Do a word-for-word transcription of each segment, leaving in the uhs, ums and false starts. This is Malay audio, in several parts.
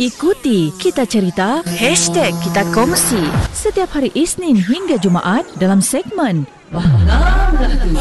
Ikuti Kita Cerita, hashtag Kita Kongsi setiap hari Isnin hingga Jumaat dalam segmen Bahangamlah Tu.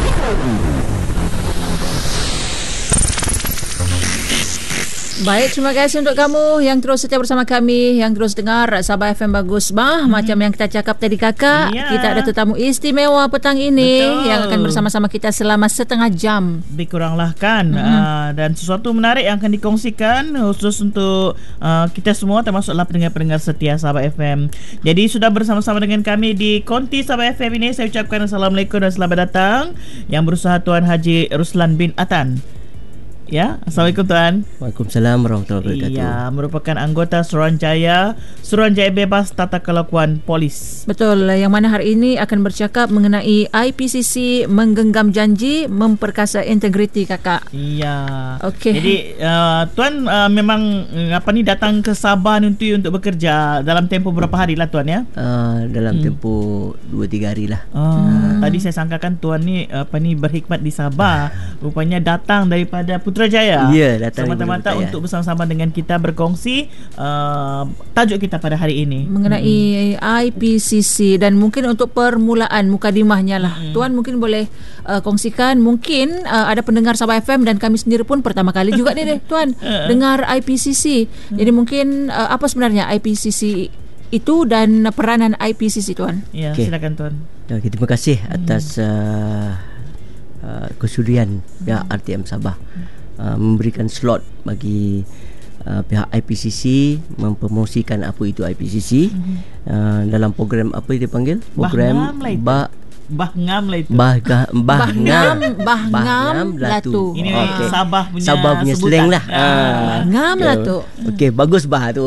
Baik, terima kasih untuk kamu yang terus setia bersama kami, yang terus dengar Sabah F M Bagus Bah. Hmm. Macam yang kita cakap tadi kakak, ya. Kita ada tetamu istimewa petang ini. Betul. Yang akan bersama-sama kita selama setengah jam. Lebih kuranglah kan. Hmm. Uh, dan sesuatu menarik yang akan dikongsikan khusus untuk uh, kita semua, termasuklah pendengar-pendengar setia Sabah F M. Jadi sudah bersama-sama dengan kami di Konti Sabah F M ini. Saya ucapkan Assalamualaikum dan selamat datang. Yang berusaha Tuan Haji Ruslan bin Atan. Ya, Assalamualaikum Tuan. Waalaikumsalam warahmatullahi wabarakatuh. Ya, merupakan anggota Suruhanjaya Suruhanjaya Bebas Tata Kelakuan Polis. Betul, yang mana hari ini akan bercakap mengenai I P C C menggenggam janji memperkasa integriti kakak. Iya. Okey. Jadi uh, Tuan uh, memang uh, apa ni datang ke Sabah nanti untuk bekerja dalam tempoh berapa hari lah Tuan ya? Uh, dalam hmm. tempoh dua tiga hari lah. Oh, hmm. Tadi saya sangkakan Tuan ni apa ni berkhidmat di Sabah. Rupanya datang daripada Putrajaya. Ya, datang semata-mata untuk bersama-sama dengan kita berkongsi uh, tajuk kita pada hari ini mengenai hmm. I P C C. Dan mungkin untuk permulaan mukadimahnya lah, hmm. Tuan mungkin boleh uh, kongsikan. Mungkin uh, ada pendengar Sabah F M dan kami sendiri pun pertama kali juga nih deh Tuan dengar I P C C. hmm. Jadi mungkin uh, apa sebenarnya I P C C itu dan peranan I P C C Tuan? Ya, okay. Silakan Tuan. Okay, terima kasih atas uh, uh, kesudian pihak R T M Sabah Uh, memberikan slot bagi uh, pihak I P C C mempromosikan apa itu I P C C mm-hmm. uh, dalam program apa dia panggil program Bah Bahngam lah itu. Bah Bahngam Bahngam Latu. Ini okay. Sabah punya Sabah punya slang lah. Bahngam Latu. Okey, bagus Bah tu.